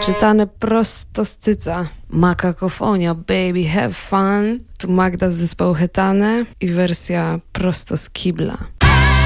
Czytane prosto z cyca. Makakofonia, baby, have fun. Tu Magda z zespołu Hetane i wersja prosto z kibla.